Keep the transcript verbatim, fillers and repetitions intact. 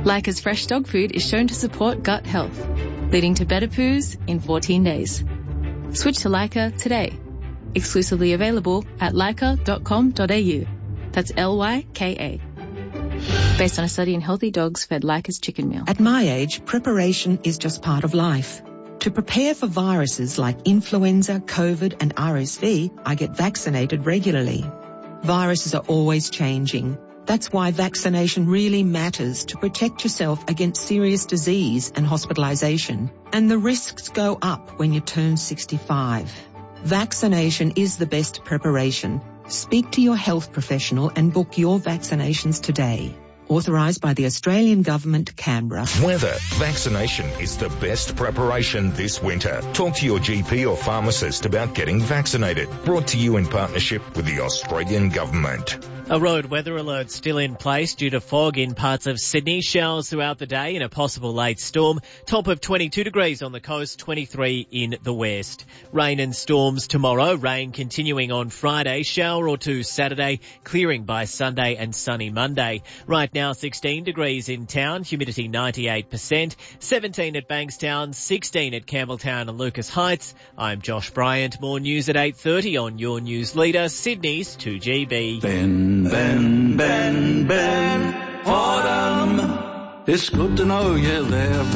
Leica's fresh dog food is shown to support gut health, leading to better poos in fourteen days. Switch to Leica today. Exclusively available at leica dot com dot a u. That's L Y K A. Based on a study in healthy dogs fed Leica's chicken meal. At my age, preparation is just part of life. To prepare for viruses like influenza, COVID and R S V, I get vaccinated regularly. Viruses are always changing. That's why vaccination really matters to protect yourself against serious disease and hospitalization. And the risks go up when you turn sixty-five. Vaccination is the best preparation. Speak to your health professional and book your vaccinations today. Authorised by the Australian Government, Canberra. Weather. Vaccination is the best preparation this winter. Talk to your G P or pharmacist about getting vaccinated. Brought to you in partnership with the Australian Government. A road weather alert still in place due to fog in parts of Sydney. Showers throughout the day and a possible late storm. Top of twenty-two degrees on the coast, twenty-three in the west. Rain and storms tomorrow. Rain continuing on Friday. Shower or two Saturday. Clearing by Sunday and sunny Monday. Right now sixteen degrees in town. Humidity ninety-eight percent. seventeen at Bankstown. sixteen at Campbelltown and Lucas Heights. I'm Josh Bryant. More news at eight thirty on your news leader, Sydney's two G B. Ben, Ben, Ben, Ben, autumn. It's good to know you're there.